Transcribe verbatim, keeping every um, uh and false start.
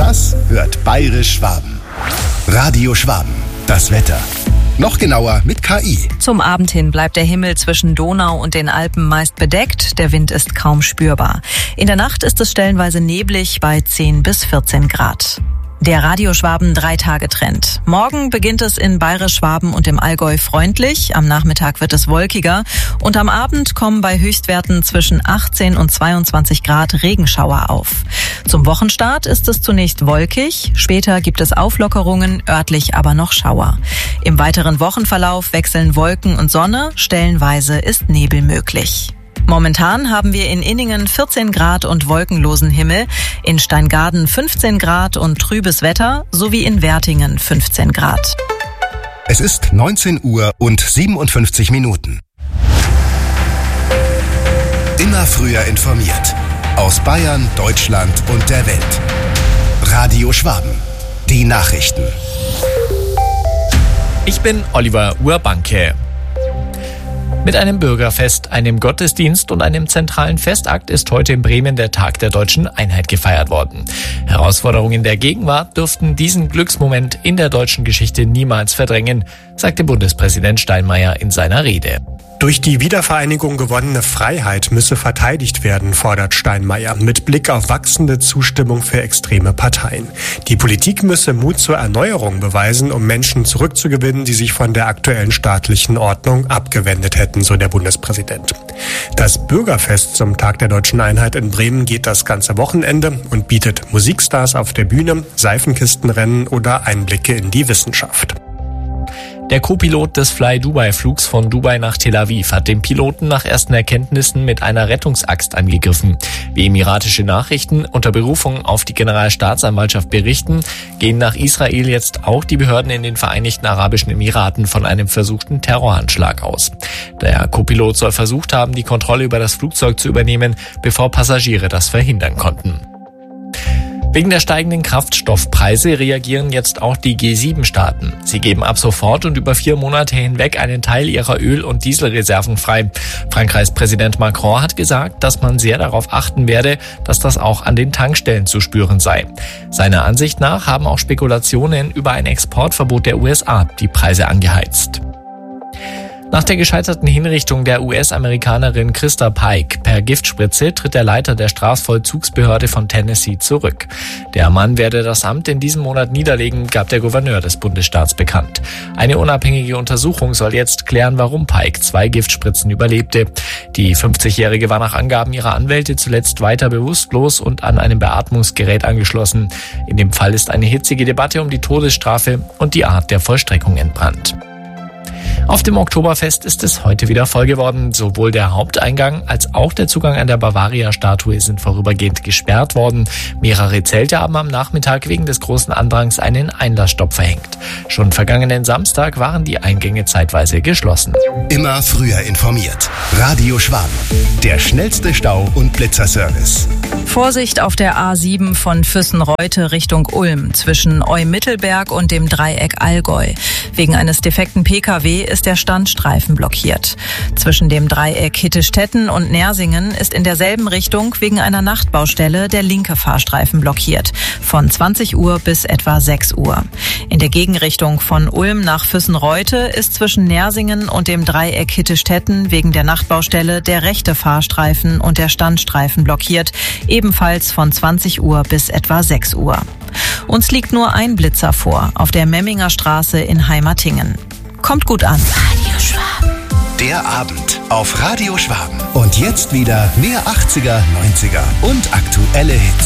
Das hört Bayerisch Schwaben. Radio Schwaben. Das Wetter. Noch genauer mit K I. Zum Abend hin bleibt der Himmel zwischen Donau und den Alpen meist bedeckt. Der Wind ist kaum spürbar. In der Nacht ist es stellenweise neblig bei zehn bis vierzehn Grad. Der Radio Schwaben Drei-Tage-Trend. Morgen beginnt es in Bayerisch Schwaben und im Allgäu freundlich. Am Nachmittag wird es wolkiger. Und am Abend kommen bei Höchstwerten zwischen achtzehn und zweiundzwanzig Grad Regenschauer auf. Zum Wochenstart ist es zunächst wolkig. Später gibt es Auflockerungen, örtlich aber noch Schauer. Im weiteren Wochenverlauf wechseln Wolken und Sonne. Stellenweise ist Nebel möglich. Momentan haben wir in Inningen vierzehn Grad und wolkenlosen Himmel, in Steingaden fünfzehn Grad und trübes Wetter sowie in Wertingen fünfzehn Grad. Es ist neunzehn Uhr und siebenundfünfzig Minuten. Immer früher informiert. Aus Bayern, Deutschland und der Welt. Radio Schwaben. Die Nachrichten. Ich bin Oliver Urbanke. Mit einem Bürgerfest, einem Gottesdienst und einem zentralen Festakt ist heute in Bremen der Tag der Deutschen Einheit gefeiert worden. Herausforderungen der Gegenwart dürften diesen Glücksmoment in der deutschen Geschichte niemals verdrängen, sagte Bundespräsident Steinmeier in seiner Rede. Durch die Wiedervereinigung gewonnene Freiheit müsse verteidigt werden, fordert Steinmeier, mit Blick auf wachsende Zustimmung für extreme Parteien. Die Politik müsse Mut zur Erneuerung beweisen, um Menschen zurückzugewinnen, die sich von der aktuellen staatlichen Ordnung abgewendet hätten, so der Bundespräsident. Das Bürgerfest zum Tag der Deutschen Einheit in Bremen geht das ganze Wochenende und bietet Musikstars auf der Bühne, Seifenkistenrennen oder Einblicke in die Wissenschaft. Der Co-Pilot des Fly-Dubai-Flugs von Dubai nach Tel Aviv hat den Piloten nach ersten Erkenntnissen mit einer Rettungsaxt angegriffen. Wie emiratische Nachrichten unter Berufung auf die Generalstaatsanwaltschaft berichten, gehen nach Israel jetzt auch die Behörden in den Vereinigten Arabischen Emiraten von einem versuchten Terroranschlag aus. Der Co-Pilot soll versucht haben, die Kontrolle über das Flugzeug zu übernehmen, bevor Passagiere das verhindern konnten. Wegen der steigenden Kraftstoffpreise reagieren jetzt auch die G sieben Staaten. Sie geben ab sofort und über vier Monate hinweg einen Teil ihrer Öl- und Dieselreserven frei. Frankreichs Präsident Macron hat gesagt, dass man sehr darauf achten werde, dass das auch an den Tankstellen zu spüren sei. Seiner Ansicht nach haben auch Spekulationen über ein Exportverbot der U S A die Preise angeheizt. Nach der gescheiterten Hinrichtung der U S-Amerikanerin Krista Pike per Giftspritze tritt der Leiter der Strafvollzugsbehörde von Tennessee zurück. Der Mann werde das Amt in diesem Monat niederlegen, gab der Gouverneur des Bundesstaats bekannt. Eine unabhängige Untersuchung soll jetzt klären, warum Pike zwei Giftspritzen überlebte. Die fünfzigjährige war nach Angaben ihrer Anwälte zuletzt weiter bewusstlos und an einem Beatmungsgerät angeschlossen. In dem Fall ist eine hitzige Debatte um die Todesstrafe und die Art der Vollstreckung entbrannt. Auf dem Oktoberfest ist es heute wieder voll geworden. Sowohl der Haupteingang als auch der Zugang an der Bavaria-Statue sind vorübergehend gesperrt worden. Mehrere Zelte haben am Nachmittag wegen des großen Andrangs einen Einlassstopp verhängt. Schon vergangenen Samstag waren die Eingänge zeitweise geschlossen. Immer früher informiert. Radio Schwaben. Der schnellste Stau- und Blitzerservice. Vorsicht auf der A sieben von Füssen-Reute Richtung Ulm zwischen Eu-Mittelberg und dem Dreieck Allgäu. Wegen eines defekten P K W ist der Standstreifen blockiert. Zwischen dem Dreieck Hittestetten und Nersingen ist in derselben Richtung wegen einer Nachtbaustelle der linke Fahrstreifen blockiert. Von zwanzig Uhr bis etwa sechs Uhr. In der Gegenrichtung von Ulm nach Füssen-Reute ist zwischen Nersingen und dem Dreieck Hittestetten wegen der Nachtbaustelle der rechte Fahrstreifen und der Standstreifen blockiert. Ebenfalls von zwanzig Uhr bis etwa sechs Uhr. Uns liegt nur ein Blitzer vor, auf der Memminger Straße in Heimatingen. Kommt gut an. Radio Schwaben. Der Abend auf Radio Schwaben. Und jetzt wieder mehr achtziger, neunziger und aktuelle Hits.